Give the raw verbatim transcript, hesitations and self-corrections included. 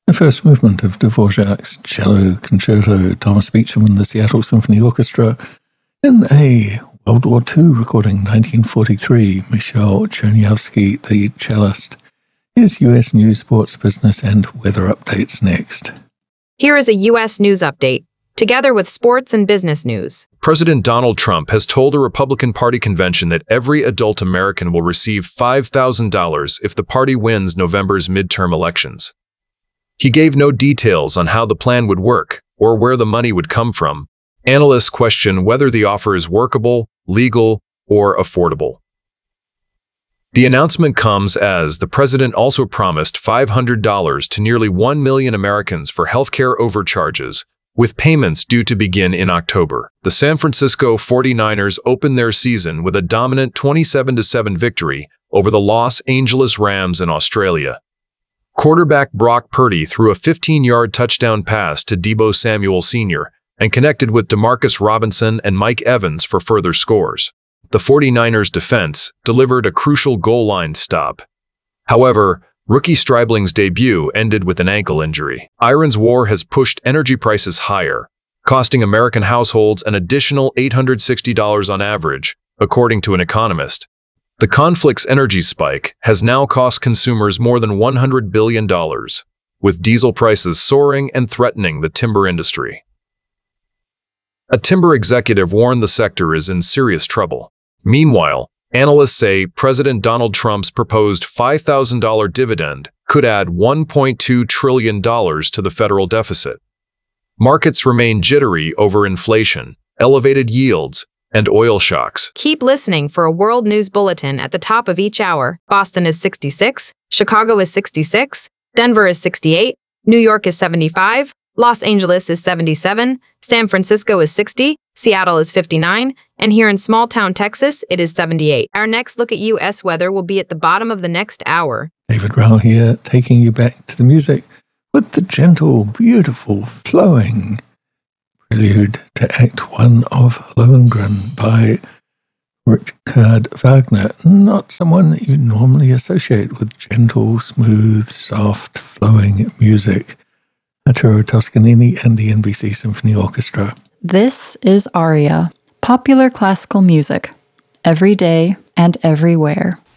The first movement of Dvorak's Cello Concerto, Thomas Beecham and the Seattle Symphony Orchestra. In a World War Two recording, nineteen forty-three, Michel Chernyavsky, the cellist. Here's U S news, sports, business, and weather updates next. Here is a U S news update, together with sports and business news. President Donald Trump has told a Republican Party convention that every adult American will receive five thousand dollars if the party wins November's midterm elections. He gave no details on how the plan would work or where the money would come from. Analysts question whether the offer is workable, legal, or affordable. The announcement comes as the president also promised five hundred dollars to nearly one million Americans for healthcare overcharges, with payments due to begin in October. The San Francisco forty-niners opened their season with a dominant twenty-seven to seven victory over the Los Angeles Rams in Australia. Quarterback Brock Purdy threw a fifteen-yard touchdown pass to Deebo Samuel Senior and connected with Demarcus Robinson and Mike Evans for further scores. The forty-niners defense delivered a crucial goal line stop. However, rookie Stribling's debut ended with an ankle injury. Iran's war has pushed energy prices higher, costing American households an additional eight hundred sixty dollars on average, according to an economist. The conflict's energy spike has now cost consumers more than one hundred billion dollars, with diesel prices soaring and threatening the timber industry. A timber executive warned the sector is in serious trouble. Meanwhile, analysts say President Donald Trump's proposed five thousand dollars dividend could add one point two trillion dollars to the federal deficit. Markets remain jittery over inflation, elevated yields, and oil shocks. Keep listening for a world news bulletin at the top of each hour. Boston is sixty-six, Chicago is sixty-six, Denver is sixty-eight, New York is seventy-five, Los Angeles is seventy-seven, San Francisco is sixty, Seattle is fifty-nine, and here in small-town Texas, it is seventy-eight. Our next look at U S weather will be at the bottom of the next hour. David Rowell here, taking you back to the music with the gentle, beautiful, flowing prelude to Act One of Lohengrin by Richard Wagner. Not someone you normally associate with gentle, smooth, soft, flowing music. Arturo Toscanini and the N B C Symphony Orchestra. This is Aria, popular classical music, every day and everywhere.